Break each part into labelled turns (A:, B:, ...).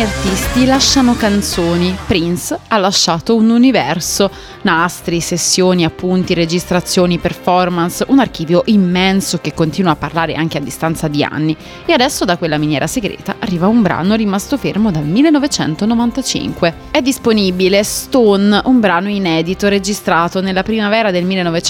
A: artisti lasciano canzoni, Prince ha lasciato un universo, nastri, sessioni, appunti, registrazioni, performance, un archivio immenso che continua a parlare anche a distanza di anni. E adesso da quella miniera segreta arriva un brano rimasto fermo dal 1995. È disponibile Stone, un brano inedito registrato nella primavera del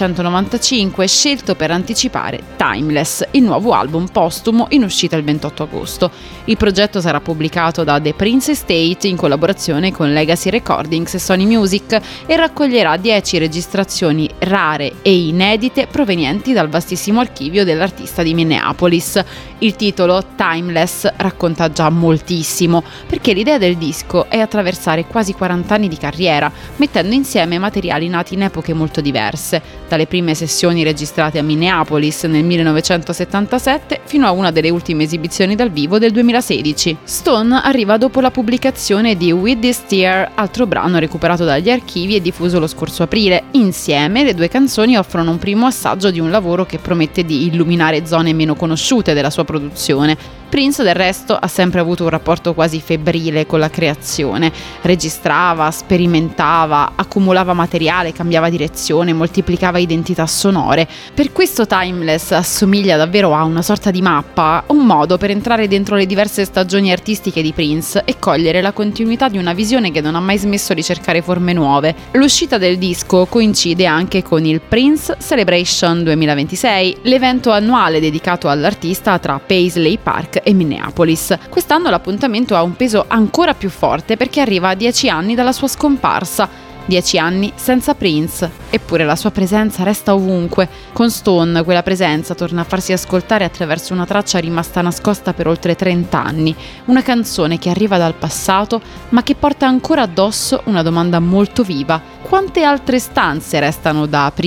A: 1995, scelto per anticipare Timeless, il nuovo album postumo in uscita il 28 agosto. Il progetto sarà pubblicato da The Prince Estate in collaborazione con Legacy Recordings e Sony Music e raccoglierà 10 registrazioni rare e inedite provenienti dal vastissimo archivio dell'artista di Minneapolis. Il titolo Timeless racconta già moltissimo, perché l'idea del disco è attraversare quasi 40 anni di carriera, mettendo insieme materiali nati in epoche molto diverse, dalle prime sessioni registrate a Minneapolis nel 1977 fino a una delle ultime esibizioni dal vivo del 2016. Stone arriva dopo la pubblicazione di With This Tear, altro brano recuperato dagli archivi e diffuso lo scorso aprile. Insieme le due canzoni offrono un primo assaggio di un lavoro che promette di illuminare zone meno conosciute della sua produzione. Prince del resto ha sempre avuto un rapporto quasi febbrile con la creazione. Registrava, sperimentava, accumulava materiale, cambiava direzione, moltiplicava identità sonore. Per questo Timeless assomiglia davvero a una sorta di mappa, un modo per entrare dentro le diverse stagioni artistiche di Prince e cogliere la continuità di una visione che non ha mai smesso di cercare forme nuove. L'uscita del disco coincide anche con il Prince Celebration 2026, l'evento annuale dedicato all'artista tra Paisley Park e Minneapolis. Quest'anno l'appuntamento ha un peso ancora più forte perché arriva a 10 anni dalla sua scomparsa. 10 anni senza Prince, eppure la sua presenza resta ovunque. Con Stone quella presenza torna a farsi ascoltare attraverso una traccia rimasta nascosta per oltre 30 anni, una canzone che arriva dal passato ma che porta ancora addosso una domanda molto viva: quante altre stanze restano da aprire